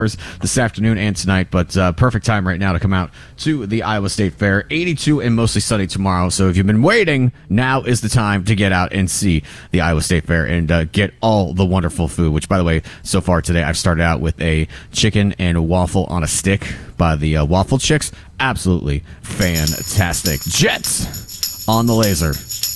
this afternoon and tonight, but perfect time right now to come out to the Iowa State Fair. 82 and mostly sunny tomorrow, so if you've been waiting, now is the time to get out and see the Iowa State Fair and get all the wonderful food, which, by the way, so far today I've started out with a chicken and waffle on a stick by the Waffle Chicks. Absolutely fantastic. Jets on the laser.